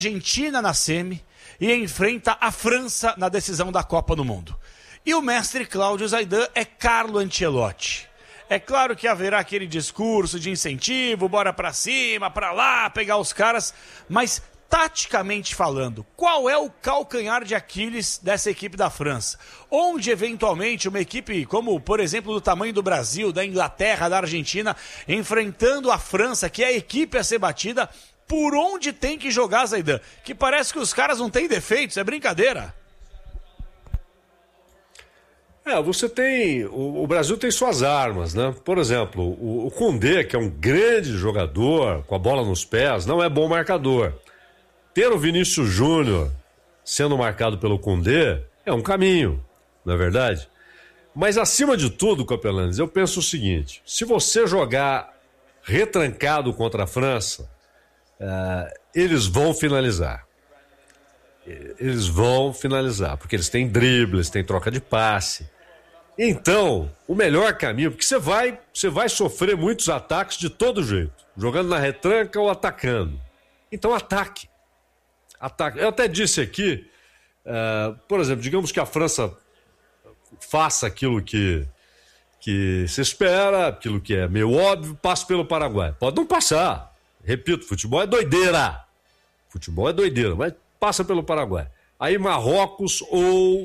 Argentina na semi e enfrenta a França na decisão da Copa do Mundo. E o mestre Cláudio Zaidan é Carlo Ancelotti. É claro que haverá aquele discurso de incentivo, bora pra cima, pra lá, pegar os caras, mas taticamente falando, qual é o calcanhar de Aquiles dessa equipe da França? Onde, eventualmente, uma equipe como, por exemplo, do tamanho do Brasil, da Inglaterra, da Argentina, enfrentando a França, que é a equipe a ser batida, por onde tem que jogar, Zaidan? Que parece que os caras não têm defeitos, é brincadeira. Você tem... O Brasil tem suas armas, né? Por exemplo, o Koundé, que é um grande jogador, com a bola nos pés, não é bom marcador. Ter o Vinícius Júnior sendo marcado pelo Koundé é um caminho, não é verdade? Mas, acima de tudo, Capelanes, eu penso o seguinte: se você jogar retrancado contra a França, eles vão finalizar. Eles vão finalizar, porque eles têm drible, eles têm troca de passe. Então, o melhor caminho, porque você vai sofrer muitos ataques de todo jeito, jogando na retranca ou atacando. Então, ataque. Eu até disse aqui, por exemplo, digamos que a França faça aquilo que se espera, aquilo que é meio óbvio, passe pelo Paraguai. Pode não passar. Repito, futebol é doideira. Futebol é doideira, mas passa pelo Paraguai. Aí Marrocos ou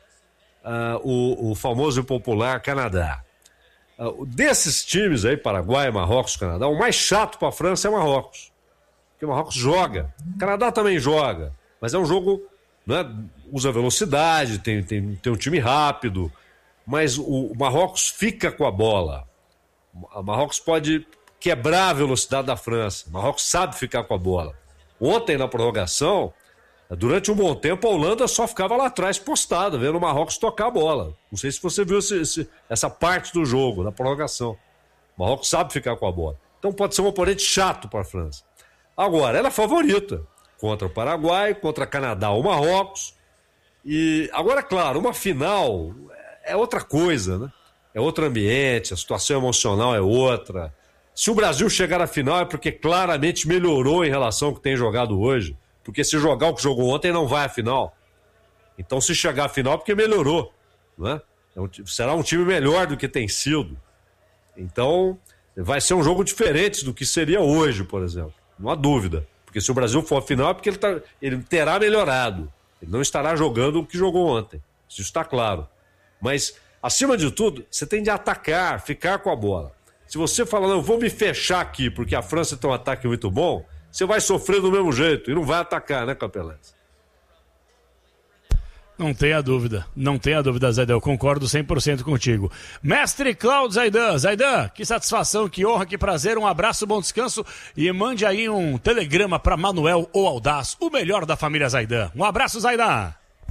o famoso e popular Canadá. Desses times aí, Paraguai, Marrocos, Canadá, o mais chato para a França é Marrocos. Porque o Marrocos joga. O Canadá também joga. Mas é um jogo, né, usa velocidade, tem um time rápido. Mas o Marrocos fica com a bola. O Marrocos pode quebrar a velocidade da França. O Marrocos sabe ficar com a bola. Ontem, na prorrogação, durante um bom tempo, a Holanda só ficava lá atrás postada, vendo o Marrocos tocar a bola. Não sei se você viu essa parte do jogo, na prorrogação. O Marrocos sabe ficar com a bola. Então pode ser um oponente chato para a França. Agora, ela é favorita contra o Paraguai, contra Canadá ou Marrocos. E agora, claro, uma final é outra coisa, né? É outro ambiente, a situação emocional é outra. Se o Brasil chegar à final é porque claramente melhorou em relação ao que tem jogado hoje. Porque se jogar o que jogou ontem, não vai à final. Então, se chegar à final, é porque melhorou, né? Será um time melhor do que tem sido. Então, vai ser um jogo diferente do que seria hoje, por exemplo. Não há dúvida. Porque se o Brasil for à final, é porque ele terá melhorado. Ele não estará jogando o que jogou ontem. Isso está claro. Mas, acima de tudo, você tem de atacar, ficar com a bola. Se você falar, não, eu vou me fechar aqui porque a França tem um ataque muito bom, você vai sofrer do mesmo jeito e não vai atacar, né, Capelães? Não tenha dúvida, Zaidan, eu concordo 100% contigo. Mestre Cláudio Zaidan, Zaidan, que satisfação, que honra, que prazer, um abraço, bom descanso e mande aí um telegrama para Manuel ou Audaz, o melhor da família Zaidan. Um abraço, Zaidan.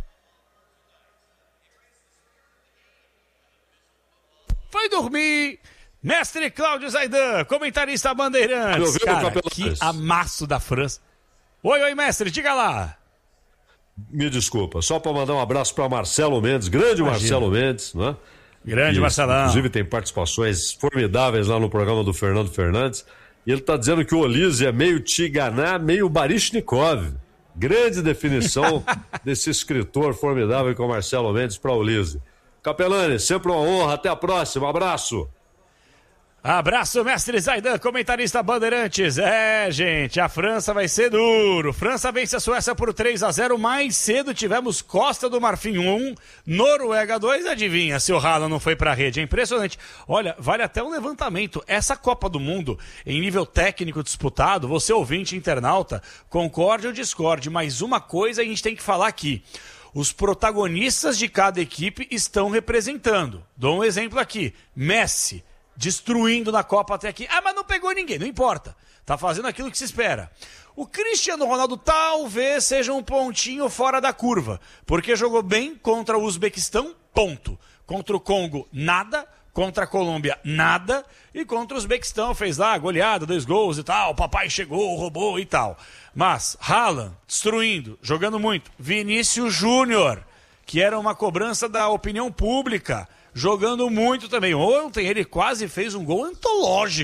Foi dormir, mestre Cláudio Zaidan, comentarista Bandeirantes. Cara, que amasso da França. Oi, mestre, diga lá. Me desculpa, só para mandar um abraço para Marcelo Mendes, grande Marcelo Mendes, né? Grande Marcelão. Inclusive tem participações formidáveis lá no programa do Fernando Fernandes. E ele está dizendo que o Olise é meio Tiganá, meio Baryshnikov. Grande definição desse escritor formidável que é o Marcelo Mendes para o Olise. Capelani, sempre uma honra, até a próxima, abraço. Abraço, mestre Zaidan, comentarista Bandeirantes. Gente, a França vai ser duro. França vence a Suécia por 3-0. Mais cedo tivemos Costa do Marfim 1, Noruega 2. Adivinha se o Haaland não foi pra rede. É impressionante. Olha, vale até um levantamento. Essa Copa do Mundo, em nível técnico disputado, você ouvinte internauta, concorde ou discorde, mas uma coisa a gente tem que falar aqui. Os protagonistas de cada equipe estão representando. Dou um exemplo aqui. Messi, destruindo na Copa até aqui. Mas não pegou ninguém, não importa. Tá fazendo aquilo que se espera. O Cristiano Ronaldo talvez seja um pontinho fora da curva, porque jogou bem contra o Uzbequistão, ponto. Contra o Congo, nada. Contra a Colômbia, nada. E contra o Uzbequistão, fez lá goleada, 2 gols e tal. O papai chegou, roubou e tal. Mas Haaland, destruindo, jogando muito. Vinícius Júnior, que era uma cobrança da opinião pública, jogando muito também. Ontem ele quase fez um gol antológico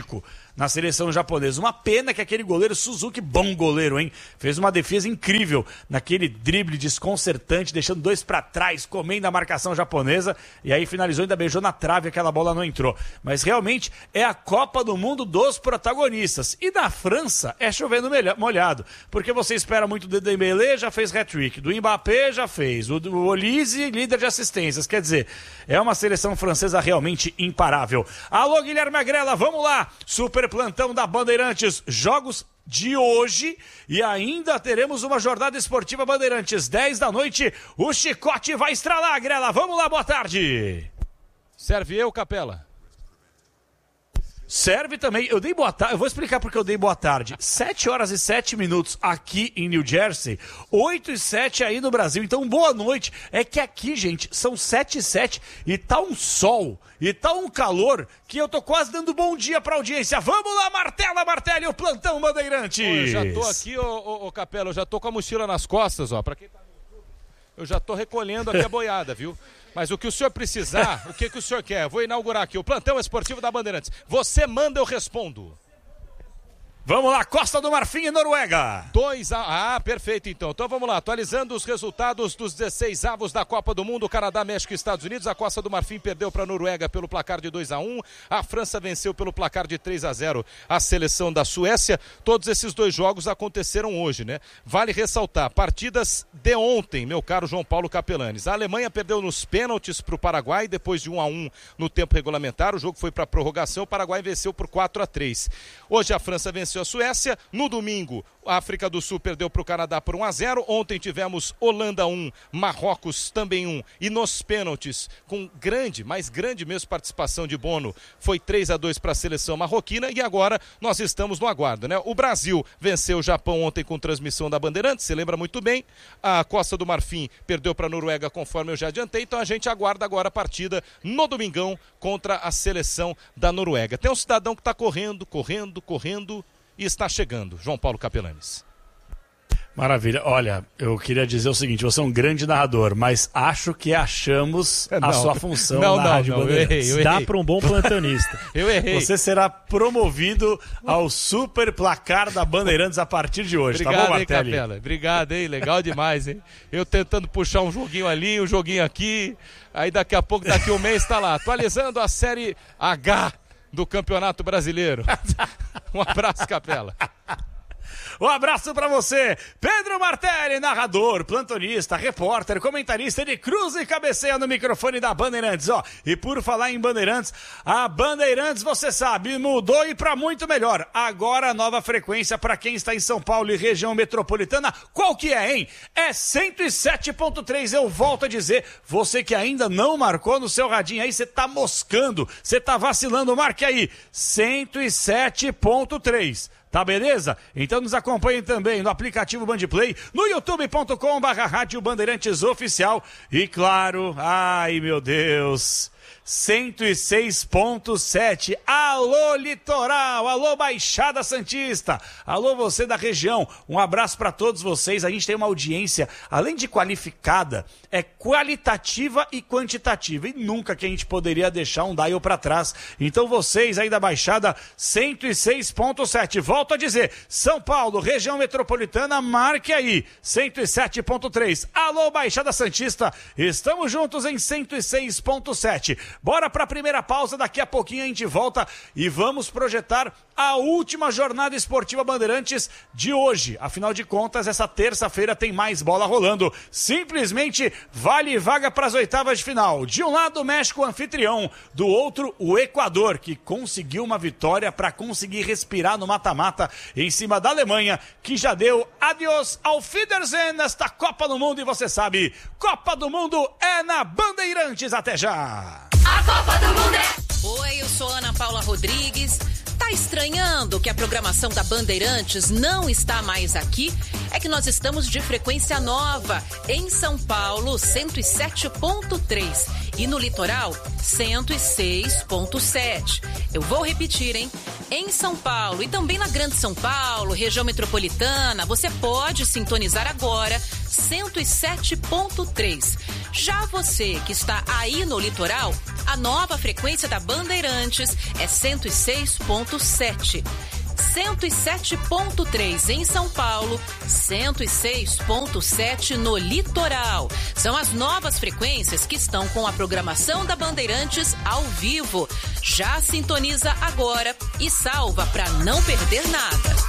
na seleção japonesa. Uma pena que aquele goleiro Suzuki, bom goleiro, hein? Fez uma defesa incrível naquele drible desconcertante, deixando 2 para trás, comendo a marcação japonesa, e aí finalizou, ainda beijou na trave, aquela bola não entrou. Mas realmente é a Copa do Mundo dos protagonistas. E na França é chovendo molhado, porque você espera muito do Dembélé, já fez hat-trick, do Mbappé já fez, o Olise, líder de assistências. Quer dizer, é uma seleção francesa realmente imparável. Alô, Guilherme Agrela, vamos lá! Super plantão da Bandeirantes, jogos de hoje e ainda teremos uma jornada esportiva Bandeirantes, 10 da noite, o chicote vai estralar, Agrela, vamos lá, boa tarde! Serve eu, Capela? Serve também, eu dei boa tarde, eu vou explicar porque eu dei boa tarde. 7h07 aqui em New Jersey, 8h07 aí no Brasil, então boa noite. É que aqui, gente, são 7h07 e tá um sol, e tá um calor, que eu tô quase dando bom dia pra audiência. Vamos lá, martela, o plantão Bandeirantes. Eu já tô aqui, ô Capela, eu já tô com a mochila nas costas, ó, pra quem tá no YouTube, eu já tô recolhendo aqui a boiada, viu? Mas o que o senhor precisar, o que o senhor quer? Vou inaugurar aqui o plantão esportivo da Bandeirantes. Você manda, eu respondo. Vamos lá, Costa do Marfim e Noruega. 2-1. Ah, perfeito então. Então vamos lá, atualizando os resultados dos 16avos da Copa do Mundo, Canadá, México e Estados Unidos. A Costa do Marfim perdeu para a Noruega pelo placar de 2-1. A França venceu pelo placar de 3-0 a seleção da Suécia. Todos esses 2 jogos aconteceram hoje, né? Vale ressaltar, partidas de ontem, meu caro João Paulo Capelanes. A Alemanha perdeu nos pênaltis para o Paraguai, depois de 1-1 no tempo regulamentar. O jogo foi para prorrogação, o Paraguai venceu por 4-3. Hoje a França venceu a Suécia. No domingo, a África do Sul perdeu para o Canadá por 1-0. Ontem tivemos Holanda 1, Marrocos também 1. E nos pênaltis, com mais grande mesmo participação de Bono, foi 3-2 para a seleção marroquina. E agora nós estamos no aguardo, né? O Brasil venceu o Japão ontem com transmissão da Bandeirantes, você lembra muito bem. A Costa do Marfim perdeu para a Noruega, conforme eu já adiantei. Então a gente aguarda agora a partida no domingão contra a seleção da Noruega. Tem um cidadão que está correndo e está chegando. João Paulo Capelanes. Maravilha. Olha, eu queria dizer o seguinte, você é um grande narrador, mas acho que achamos a sua função na Rádio Bandeirantes. Eu errei. Dá para um bom plantonista. Eu errei. Você será promovido ao super placar da Bandeirantes a partir de hoje. Obrigado, tá bom, Martelli? Capela. Obrigado, hein? Legal demais, hein? Eu tentando puxar um joguinho ali, um joguinho aqui, aí daqui a pouco, daqui a um mês, tá lá. Atualizando a Série H do Campeonato Brasileiro. Um abraço, Capela. Um abraço pra você, Pedro Martelli, narrador, plantonista, repórter, comentarista de cruz e cabeceia no microfone da Bandeirantes, ó. E por falar em Bandeirantes, a Bandeirantes, você sabe, mudou e pra muito melhor. Agora a nova frequência pra quem está em São Paulo e região metropolitana, qual que é, hein? É 107.3, eu volto a dizer, você que ainda não marcou no seu radinho aí, você tá moscando, você tá vacilando, marque aí, 107.3. Tá beleza? Então nos acompanhem também no aplicativo Bandplay, no youtube.com/Rádio Bandeirantes Oficial e claro, ai meu Deus, 106.7. Alô Litoral, alô Baixada Santista, alô você da região, um abraço para todos vocês. A gente tem uma audiência, além de qualificada, é qualitativa e quantitativa e nunca que a gente poderia deixar um dial para trás. Então vocês aí da Baixada, 106.7. Volto a dizer, São Paulo, região metropolitana, marque aí, 107.3. Alô Baixada Santista, estamos juntos em 106.7. Bora para a primeira pausa, daqui a pouquinho a gente volta e vamos projetar a última jornada esportiva Bandeirantes de hoje. Afinal de contas, essa terça-feira tem mais bola rolando. Simplesmente vale vaga para as oitavas de final. De um lado, o México anfitrião, do outro, o Equador, que conseguiu uma vitória para conseguir respirar no mata-mata em cima da Alemanha, que já deu adeus ao Wiedersehen nesta Copa do Mundo. E você sabe, Copa do Mundo é na Bandeirantes. Até já! A Copa do Mundo é... Oi, eu sou Ana Paula Rodrigues. Tá estranhando que a programação da Bandeirantes não está mais aqui? É que nós estamos de frequência nova. Em São Paulo, 107.3. E no litoral, 106.7. Eu vou repetir, hein? em São Paulo e também na Grande São Paulo, região metropolitana, você pode sintonizar agora 107.3. Já você que está aí no litoral, a nova frequência da Bandeirantes é 106.7. 107.3 em São Paulo, 106.7 no litoral. São as novas frequências que estão com a programação da Bandeirantes ao vivo. Já sintoniza agora e salva para não perder nada.